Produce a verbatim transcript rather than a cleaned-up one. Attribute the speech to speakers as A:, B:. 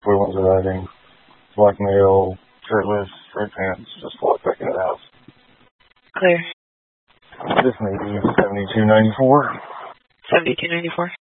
A: blue ones arriving. Black male, shirtless, red pants, just walked back into the house.
B: Clear.
A: This may be seventy-two ninety-four.
B: seventy-two ninety-four.